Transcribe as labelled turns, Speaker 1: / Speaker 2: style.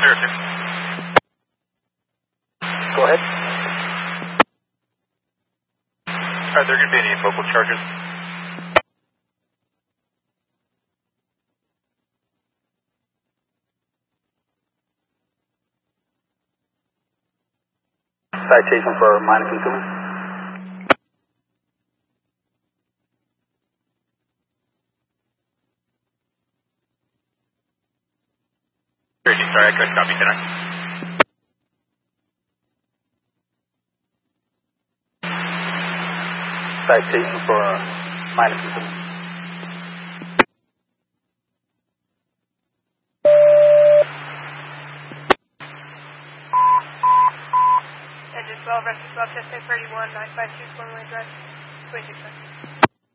Speaker 1: Go ahead.
Speaker 2: Are there going to be any local charges?
Speaker 1: Citation for minor consuming.
Speaker 2: Sorry, I couldn't copy tonight.
Speaker 1: Citation for minor consuming.
Speaker 3: Engine 12, Rescue 12, Chestnut 31, 952 Formula Drive, 26 seconds.